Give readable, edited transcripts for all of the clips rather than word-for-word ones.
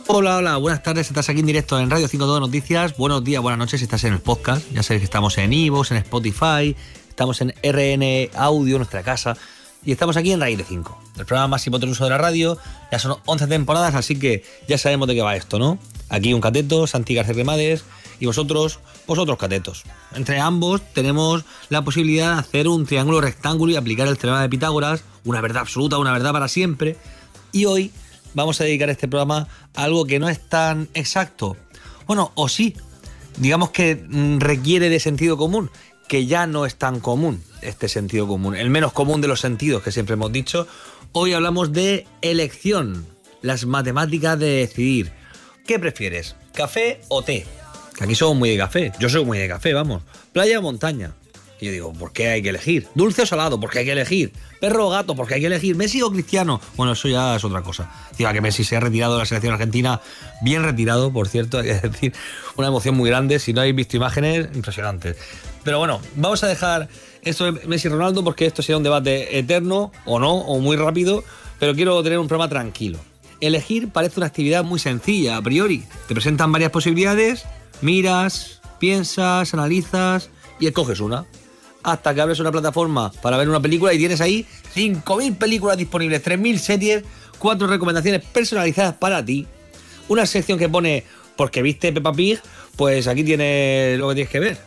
Hola, hola, buenas tardes, estás aquí en directo en Radio 52 Noticias. Buenos días, buenas noches si estás en el podcast. Ya sabéis que estamos en iVoox, en Spotify, estamos en RN Audio, nuestra casa, y estamos aquí en Raíz de 5, el programa más hipotenuso de la radio. Ya son 11 temporadas, así que ya sabemos de qué va esto, ¿no? Aquí un cateto, Santi García Remades, y vosotros catetos. Entre ambos tenemos la posibilidad de hacer un triángulo rectángulo y aplicar el teorema de Pitágoras, una verdad absoluta, una verdad para siempre. Y hoy vamos a dedicar este programa a algo que no es tan exacto. Bueno, o sí, digamos que requiere de sentido común, que ya no es tan común este sentido común, el menos común de los sentidos que siempre hemos dicho. Hoy hablamos de elección, las matemáticas de decidir. ¿Qué prefieres, café o té? Que aquí somos muy de café, yo soy muy de café, vamos. Playa o montaña. Y yo digo, ¿por qué hay que elegir? Dulce o salado, ¿por qué hay que elegir? Perro o gato, ¿por qué hay que elegir? Messi o Cristiano. Bueno, eso ya es otra cosa. Encima que Messi se ha retirado de la selección argentina, bien retirado, por cierto, hay que decir, una emoción muy grande. Si no habéis visto imágenes, impresionantes. Pero bueno, vamos a dejar esto de Messi y Ronaldo porque esto será un debate eterno, o no, o muy rápido, pero quiero tener un programa tranquilo. Elegir parece una actividad muy sencilla, a priori. Te presentan varias posibilidades, miras, piensas, analizas y escoges una. Hasta que abres una plataforma para ver una película y tienes ahí 5.000 películas disponibles, 3.000 series, 4 recomendaciones personalizadas para ti. Una sección que pone, porque viste Peppa Pig, pues aquí tienes lo que tienes que ver.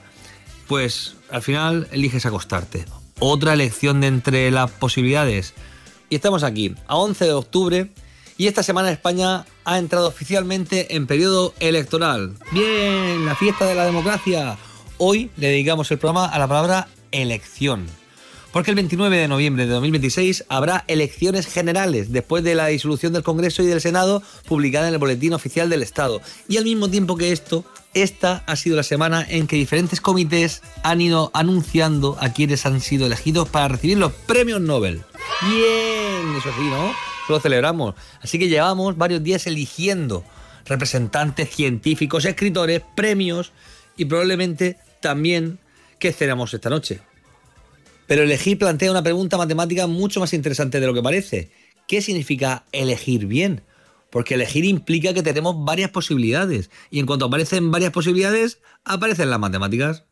Pues al final eliges acostarte. Otra elección de entre las posibilidades. Y estamos aquí, a 11 de octubre, y esta semana España ha entrado oficialmente en periodo electoral. ¡Bien! La fiesta de la democracia. Hoy le dedicamos el programa a la palabra elección, porque el 29 de noviembre de 2026 habrá elecciones generales después de la disolución del Congreso y del Senado publicada en el Boletín Oficial del Estado. Y al mismo tiempo que esta ha sido la semana en que diferentes comités han ido anunciando a quienes han sido elegidos para recibir los premios Nobel. Bien, eso sí, ¿no? Lo celebramos. Así que llevamos varios días eligiendo representantes científicos, escritores, premios y probablemente también qué cenamos esta noche. Pero elegir plantea una pregunta matemática mucho más interesante de lo que parece. ¿Qué significa elegir bien? Porque elegir implica que tenemos varias posibilidades. Y en cuanto aparecen varias posibilidades, aparecen las matemáticas.